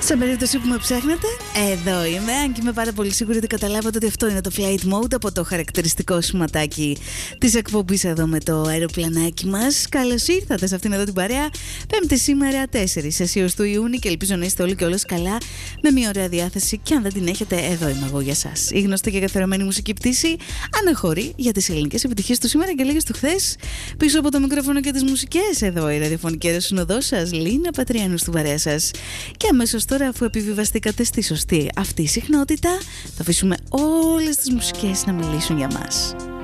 Σε περίπτωση που με ψάχνετε, εδώ είμαι. Αν και είμαι πάρα πολύ σίγουρη ότι καταλάβατε ότι αυτό είναι το flight mode από το χαρακτηριστικό σηματάκι της εκπομπής εδώ με το αεροπλανάκι μας. Καλώς ήρθατε σε αυτήν εδώ την παρέα. Πέμπτη σήμερα, 4 Αισίως του Ιούνιου, και ελπίζω να είστε όλοι και όλες καλά, με μια ωραία διάθεση. Και αν δεν την έχετε, εδώ είμαι εγώ για σας. Η γνωστή και καθιερωμένη μουσική πτήση αναχωρεί για τις ελληνικές επιτυχίες του σήμερα και λίγες του χθες. Πίσω από το μικρόφωνο και τις μουσικές, εδώ η ραδιοφωνική αεροσυνοδός σας, Λίνα Πατριάνου, στην παρέα σας. Και αμέσως τώρα, αφού επιβιβαστήκατε στη σωστή αυτή συχνότητα, θα αφήσουμε όλες τις μουσικές να μιλήσουν για μας.